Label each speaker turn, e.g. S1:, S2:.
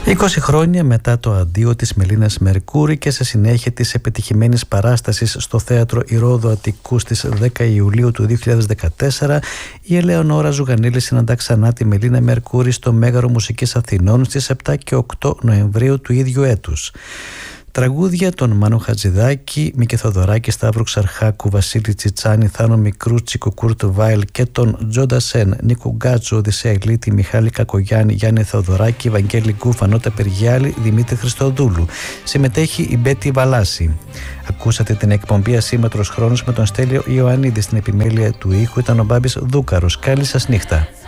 S1: 20 χρόνια μετά το αντίο της Μελίνας Μερκούρη και σε συνέχεια της επιτυχημένης παράστασης στο Θέατρο Ηρώδου Αττικού στις 10 Ιουλίου του 2014, η Ελεονόρα Ζουγανίλη συναντά ξανά τη Μελίνα Μερκούρη στο Μέγαρο Μουσικής Αθηνών στις 7 και 8 Νοεμβρίου του ίδιου έτους. Τραγούδια των Μάνου Χατζηδάκη, Μίκη Θοδωράκη, Σταύρου Ξαρχάκου, Βασίλη Τσιτσάνη, Θάνο Μικρούτσικου, Κούρτ Βάιλ και των Τζόντα Σεν, Νίκου Γκάτσο, Οδυσσέα Ηλίτη, Μιχάλη Κακογιάννη, Γιάννη Θεοδωράκη, Βαγγέλη Γκούφα, Νότα Περγιάλη, Δημήτρη Χριστοδούλου. Συμμετέχει η Μπέτη Βαλάση. Ακούσατε την εκπομπή Ασύμμετρος Χρόνος με τον Στέλιο Ιωαννίδη. Στην επιμέλεια του ήχου ήταν ο Μπάμπης Δούκαρος. Καλή σας νύχτα.